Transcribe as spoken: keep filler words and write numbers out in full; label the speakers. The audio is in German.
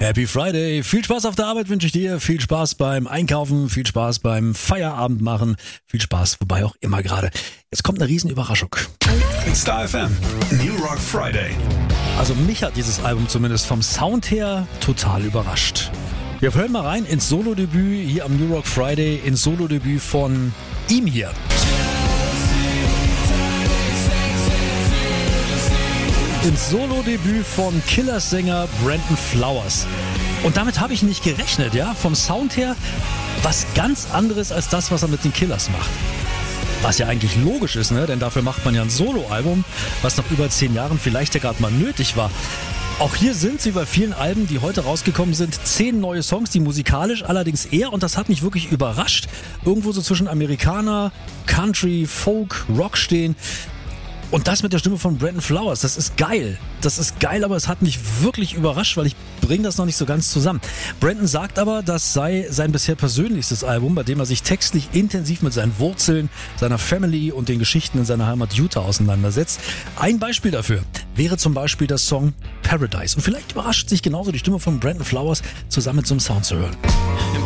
Speaker 1: Happy Friday. Viel Spaß auf der Arbeit wünsche ich dir. Viel Spaß beim Einkaufen, viel Spaß beim Feierabend machen, viel Spaß, wobei auch immer gerade. Jetzt kommt eine Riesenüberraschung.
Speaker 2: Star F M, New Rock Friday.
Speaker 1: Also mich hat dieses Album zumindest vom Sound her total überrascht. Wir hören mal rein ins Solo-Debüt hier am New Rock Friday, ins Solo-Debüt von ihm hier. Ins Solo-Debüt von Killers-Sänger Brandon Flowers. Und damit habe ich nicht gerechnet, ja, vom Sound her was ganz anderes als das, was er mit den Killers macht. Was ja eigentlich logisch ist, ne? Denn dafür macht man ja ein Solo-Album, was nach über zehn Jahren vielleicht ja gerade mal nötig war. Auch hier sind, wie bei vielen Alben, die heute rausgekommen sind, zehn neue Songs, die musikalisch allerdings eher, und das hat mich wirklich überrascht, irgendwo so zwischen Amerikaner, Country, Folk, Rock stehen. Und das mit der Stimme von Brandon Flowers, das ist geil. Das ist geil, aber es hat mich wirklich überrascht, weil ich bringe das noch nicht so ganz zusammen. Brandon sagt aber, das sei sein bisher persönlichstes Album, bei dem er sich textlich intensiv mit seinen Wurzeln, seiner Family und den Geschichten in seiner Heimat Utah auseinandersetzt. Ein Beispiel dafür wäre zum Beispiel der Song Paradise. Und vielleicht überrascht sich genauso die Stimme von Brandon Flowers zusammen mit so einem Sound zu hören.